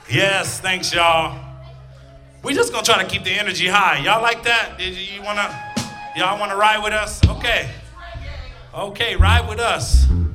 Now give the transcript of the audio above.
Yes, thanks, y'all. We just gonna try to keep the energy high. Y'all like that? Y'all wanna ride with us? Okay. Okay, ride with us.